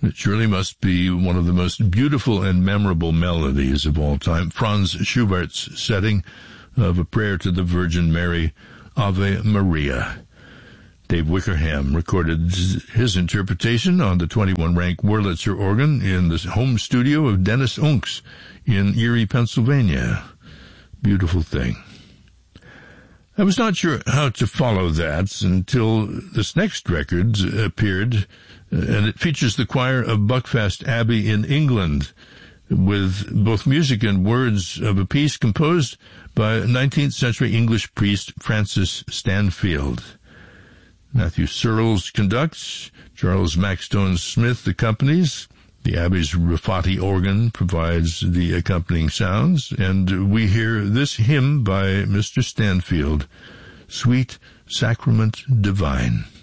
It surely must be one of the most beautiful and memorable melodies of all time. Franz Schubert's setting of A Prayer to the Virgin Mary, Ave Maria. Dave Wickerham recorded his interpretation on the 21-rank Wurlitzer organ in the home studio of Dennis Unks in Erie, Pennsylvania. Beautiful thing. I was not sure how to follow that until this next record appeared, and it features the choir of Buckfast Abbey in England, with both music and words of a piece composed by 19th century English priest Francis Stanfield. Matthew Searles conducts, Charles Maxstone Smith accompanies, the Abbey's Rafati organ provides the accompanying sounds, and we hear this hymn by Mr. Stanfield, Sweet Sacrament Divine.